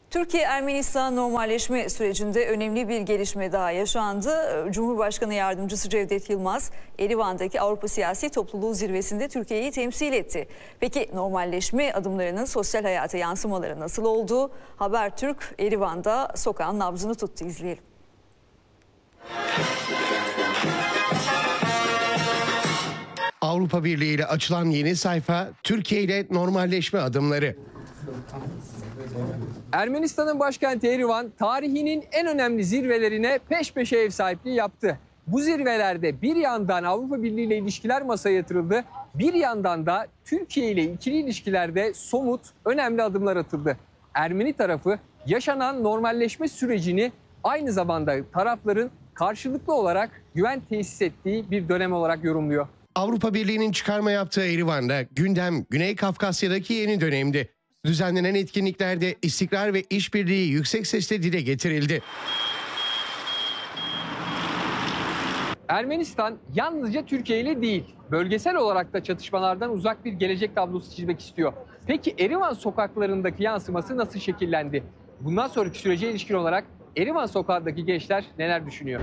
Türkiye-Ermenistan normalleşme sürecinde önemli bir gelişme daha yaşandı. Cumhurbaşkanı Yardımcısı Cevdet Yılmaz, Erivan'daki Avrupa Siyasi Topluluğu zirvesinde Türkiye'yi temsil etti. Peki normalleşme adımlarının sosyal hayata yansımaları nasıl oldu? Habertürk, Erivan'da sokağın nabzını tuttu. İzleyelim. Avrupa Birliği ile açılan yeni sayfa, Türkiye ile normalleşme adımları. Ermenistan'ın başkenti Erivan, tarihinin en önemli zirvelerine peş peşe ev sahipliği yaptı. Bu zirvelerde bir yandan Avrupa Birliği ile ilişkiler masaya yatırıldı, bir yandan da Türkiye ile ikili ilişkilerde somut, önemli adımlar atıldı. Ermeni tarafı yaşanan normalleşme sürecini aynı zamanda tarafların karşılıklı olarak güven tesis ettiği bir dönem olarak yorumluyor. Avrupa Birliği'nin çıkarma yaptığı Erivan'da gündem Güney Kafkasya'daki yeni dönemdi. Düzenlenen etkinliklerde istikrar ve işbirliği yüksek sesle dile getirildi. Ermenistan yalnızca Türkiye ile değil, bölgesel olarak da çatışmalardan uzak bir gelecek tablosu çizmek istiyor. Peki Erivan sokaklarındaki yansıması nasıl şekillendi? Bundan sonraki sürece ilişkin olarak Erivan sokağındaki gençler neler düşünüyor?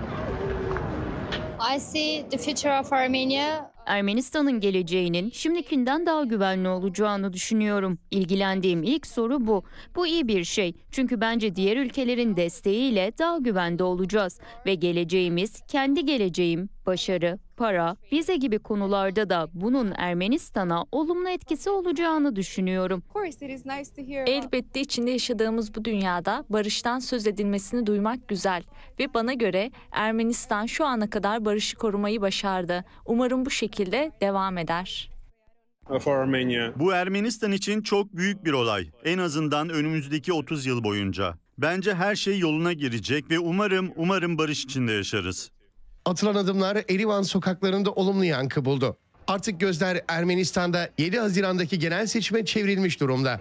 I see the future of Armenia. Ermenistan'ın geleceğinin şimdikinden daha güvenli olacağını düşünüyorum. İlgilendiğim ilk soru bu. Bu iyi bir şey. Çünkü bence diğer ülkelerin desteğiyle daha güvende olacağız. Ve geleceğimiz, kendi geleceğim, başarı, para, vize gibi konularda da bunun Ermenistan'a olumlu etkisi olacağını düşünüyorum. Elbette içinde yaşadığımız bu dünyada barıştan söz edilmesini duymak güzel. Ve bana göre Ermenistan şu ana kadar barışı korumayı başardı. Umarım bu şekilde devam eder. Bu Ermenistan için çok büyük bir olay. En azından önümüzdeki 30 yıl boyunca. Bence her şey yoluna girecek ve umarım barış içinde yaşarız. Atılan adımlar Erivan sokaklarında olumlu yankı buldu. Artık gözler Ermenistan'da 7 Haziran'daki genel seçime çevrilmiş durumda.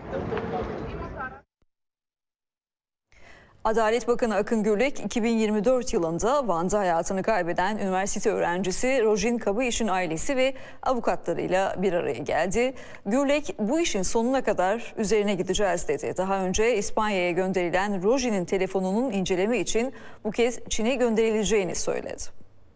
Adalet Bakanı Akın Gürlek 2024 yılında Van'da hayatını kaybeden üniversite öğrencisi Rojin Kabayiş'in ailesi ve avukatlarıyla bir araya geldi. Gürlek bu işin sonuna kadar üzerine gideceğiz dedi. Daha önce İspanya'ya gönderilen Rojin'in telefonunun inceleme için bu kez Çin'e gönderileceğini söyledi.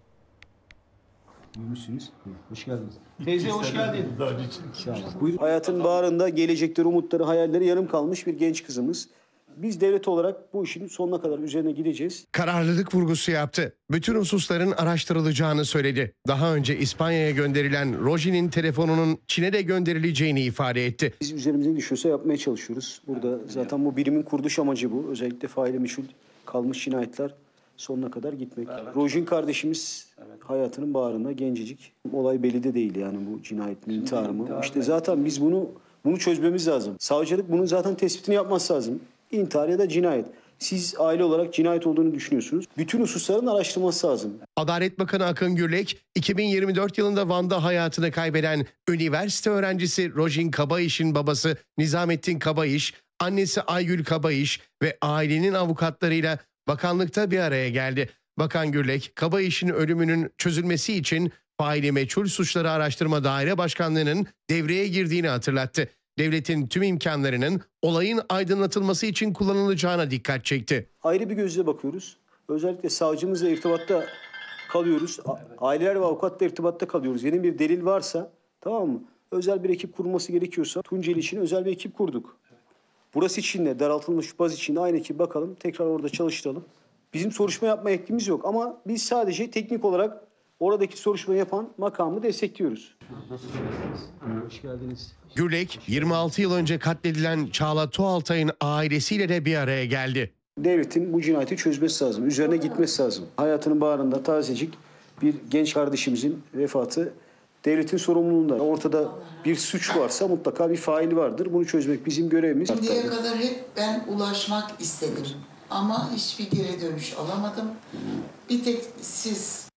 Buyurmuşsunuz. Hoş geldiniz. Teyze hoş geldin. Buyurun. Hayatın bağrında gelecekleri, umutları, hayalleri yarım kalmış bir genç kızımız. Biz devlet olarak bu işin sonuna kadar üzerine gideceğiz. Kararlılık vurgusu yaptı. Bütün hususların araştırılacağını söyledi. Daha önce İspanya'ya gönderilen Rojin'in telefonunun Çin'e de gönderileceğini ifade etti. Biz üzerimize düşüyorsa yapmaya çalışıyoruz. Burada zaten bu birimin kuruluş amacı bu. Özellikle faili meçhul kalmış cinayetler sonuna kadar gitmek. Evet. Rojin kardeşimiz hayatının bağrında gencecik. Olay belli de değil yani bu cinayet mi, intihar mı? İşte zaten biz bunu çözmemiz lazım. Savcılık bunun zaten tespitini yapması lazım. İntihar ya da cinayet. Siz aile olarak cinayet olduğunu düşünüyorsunuz. Bütün hususların araştırılması lazım. Adalet Bakanı Akın Gürlek, 2024 yılında Van'da hayatını kaybeden üniversite öğrencisi Rojin Kabayiş'in babası Nizamettin Kabayiş, annesi Aygül Kabayiş ve ailenin avukatlarıyla bakanlıkta bir araya geldi. Bakan Gürlek, Kabayiş'in ölümünün çözülmesi için faili meçhul suçları araştırma daire başkanlığının devreye girdiğini hatırlattı. Devletin tüm imkanlarının olayın aydınlatılması için kullanılacağına dikkat çekti. Ayrı bir gözle bakıyoruz. Özellikle savcımızla irtibatta kalıyoruz. Aileler ve avukatla irtibatta kalıyoruz. Yeni bir delil varsa, tamam mı? Özel bir ekip kurulması gerekiyorsa Tunceli için özel bir ekip kurduk. Burası için de daraltılmış baz için de aynı ekip bakalım. Tekrar orada çalıştıralım. Bizim soruşturma yapma yetkimiz yok ama biz sadece teknik olarak oradaki soruşturma yapan makamı destekliyoruz. Hoş geldiniz. Gürlek, 26 yıl önce katledilen Çağla Tuğaltay'ın ailesiyle de bir araya geldi. Devletin bu cinayeti çözmesi lazım, üzerine gitmesi lazım. Hayatının bağrında tazecik bir genç kardeşimizin vefatı devletin sorumluluğunda. Ortada bir suç varsa mutlaka bir faili vardır. Bunu çözmek bizim görevimiz. Şimdiye kadar hep ben ulaşmak istedim ama hiçbir geri dönüş alamadım. Bir tek siz.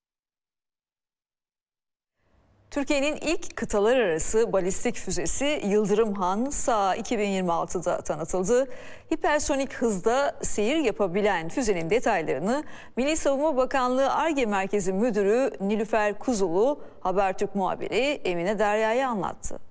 Türkiye'nin ilk kıtalar arası balistik füzesi Yıldırım Han SAA 2026'da tanıtıldı. Hipersonik hızda seyir yapabilen füzenin detaylarını Milli Savunma Bakanlığı Ar-Ge Merkezi Müdürü Nilüfer Kuzulu, Habertürk muhabiri Emine Derya'ya anlattı.